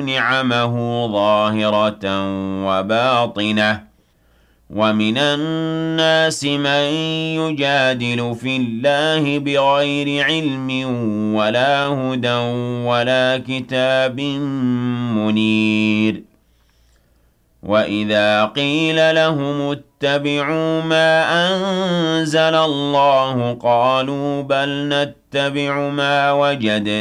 نِعَمَهُ ظَاهِرَةً وَبَاطِنَةً ۗ وَمِنَ النَّاسِ مَن يُجَادِلُ فِي اللَّهِ بِغَيْرِ عِلْمٍ وَلَا هُدًى وَلَا كِتَابٍ مُّنِيرٍ وَإِذَا قِيلَ لَهُمُ اتَّبِعُوا مَا أَنزَلَ اللَّهُ قَالُوا بَلْ نَتَّبِعُ مَا وَجَدْنَا